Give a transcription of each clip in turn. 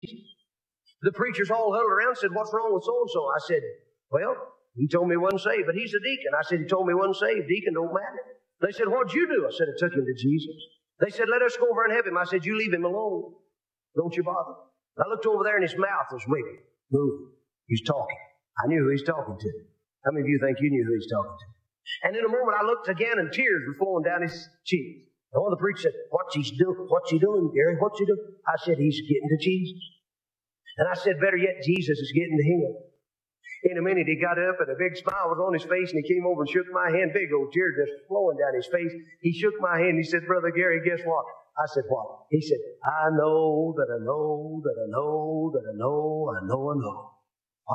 The preachers all huddled around and said, what's wrong with so-and-so? I said, well, he told me he wasn't saved, but he's a deacon. I said, he told me he wasn't saved. Deacon don't matter. They said, what'd you do? I said, I took him to Jesus. They said, let us go over and have him. I said, you leave him alone. Don't you bother. I looked over there and his mouth was moving. He's talking. I knew who he's talking to. How many of you think you knew who he's talking to? And in a moment I looked again and tears were flowing down his cheeks. And one of the preachers said, what's he doing, Gary? What's he doing? I said, he's getting to Jesus. And I said, better yet, Jesus is getting to him. In a minute, he got up and a big smile was on his face and he came over and shook my hand. Big old tears just flowing down his face. He shook my hand and he said, Brother Gary, guess what? I said, what? He said, I know that I know that I know that I know I know I know. Why?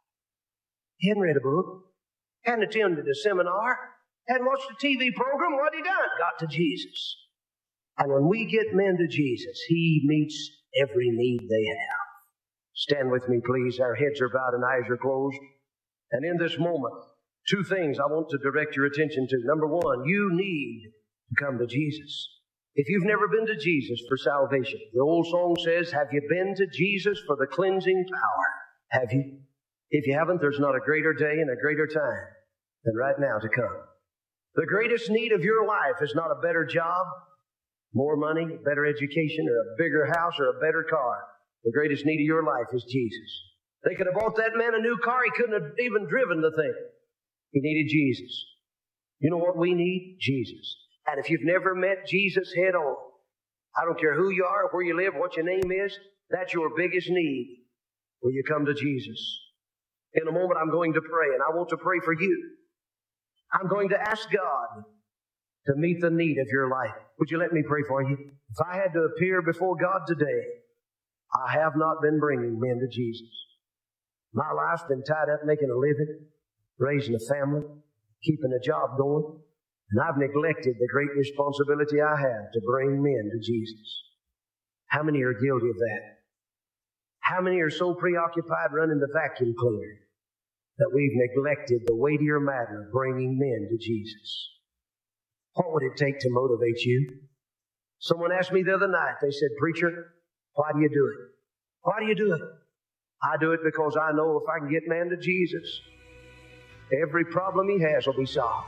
He hadn't read a book, hadn't attended a seminar, hadn't watched a TV program. What had he done? Got to Jesus. And when we get men to Jesus, he meets every need they have. Stand with me, please. Our heads are bowed and eyes are closed. And in this moment, two things I want to direct your attention to. Number one, you need to come to Jesus. If you've never been to Jesus for salvation, the old song says, have you been to Jesus for the cleansing power? Have you? If you haven't, there's not a greater day and a greater time than right now to come. The greatest need of your life is not a better job, more money, better education, or a bigger house, or a better car. The greatest need of your life is Jesus. They could have bought that man a new car. He couldn't have even driven the thing. He needed Jesus. You know what we need? Jesus. And if you've never met Jesus head on, I don't care who you are, where you live, what your name is, that's your biggest need. Will you come to Jesus? In a moment, I'm going to pray, and I want to pray for you. I'm going to ask God to meet the need of your life. Would you let me pray for you? If I had to appear before God today, I have not been bringing men to Jesus. My life's been tied up making a living, raising a family, keeping a job going, and I've neglected the great responsibility I have to bring men to Jesus. How many are guilty of that? How many are so preoccupied running the vacuum cleaner that we've neglected the weightier matter of bringing men to Jesus? What would it take to motivate you? Someone asked me the other night, they said, Preacher, why do you do it? Why do you do it? I do it because I know if I can get man to Jesus, every problem he has will be solved.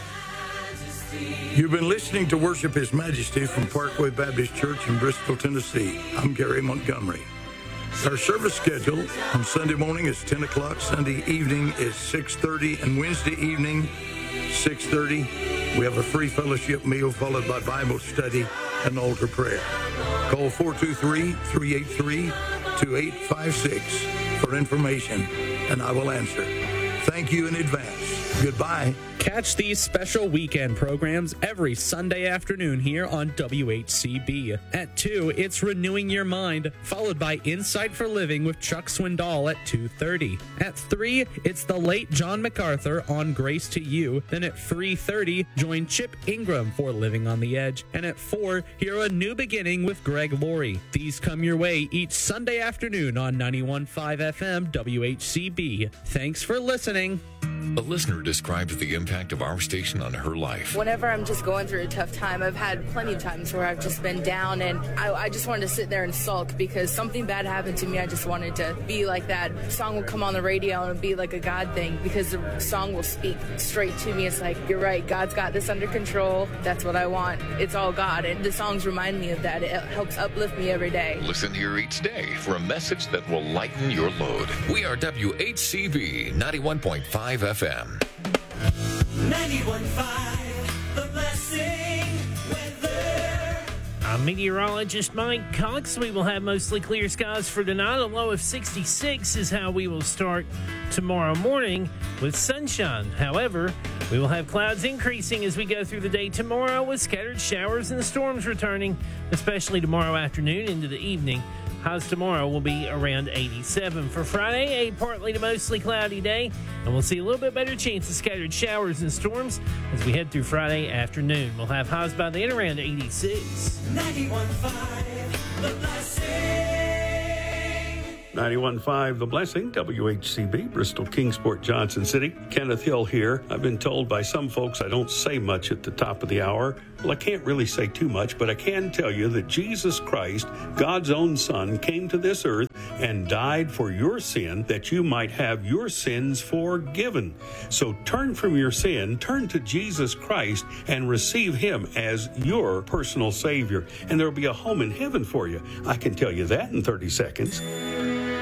You've been listening to Worship His Majesty from Parkway Baptist Church in Bristol, Tennessee. I'm Gary Montgomery. Our service schedule on Sunday morning is 10 o'clock, Sunday evening is 6:30, and Wednesday evening, 6:30. We have a free fellowship meal followed by Bible study and altar prayer. Call 423-383-2856 for information, and I will answer. Thank you in advance. Goodbye. Catch these special weekend programs every Sunday afternoon here on WHCB. At 2, it's Renewing Your Mind, followed by Insight for Living with Chuck Swindoll at 2:30. At 3, it's the late John MacArthur on Grace to You. Then at 3:30, join Chip Ingram for Living on the Edge. And at 4, hear A New Beginning with Greg Laurie. These come your way each Sunday afternoon on 91.5 FM WHCB. Thanks for listening. A listener describes the impact of our station on her life. Whenever I'm just going through a tough time, I've had plenty of times where I've just been down and I just wanted to sit there and sulk because something bad happened to me. I just wanted to be like that. The song will come on the radio and it'll be like a God thing because the song will speak straight to me. It's like, you're right, God's got this under control. That's what I want. It's all God. And the songs remind me of that. It helps uplift me every day. Listen here each day for a message that will lighten your load. We are WHCB 91.5 FM. 91.5, The Blessing Weather. I'm meteorologist Mike Cox. We will have mostly clear skies for tonight. A low of 66 is how we will start tomorrow morning with sunshine. However, we will have clouds increasing as we go through the day tomorrow with scattered showers and storms returning, especially tomorrow afternoon into the evening. Highs tomorrow will be around 87. For Friday, a partly to mostly cloudy day, and we'll see a little bit better chance of scattered showers and storms as we head through Friday afternoon. We'll have highs by then around 86. 91.5, The Blessing. 91.5 The Blessing, WHCB, Bristol, Kingsport, Johnson City. Kenneth Hill here. I've been told by some folks I don't say much at the top of the hour. Well, I can't really say too much, but I can tell you that Jesus Christ, God's own Son, came to this earth and died for your sin that you might have your sins forgiven. So turn from your sin, turn to Jesus Christ, and receive him as your personal Savior. And there will be a home in heaven for you. I can tell you that in 30 seconds.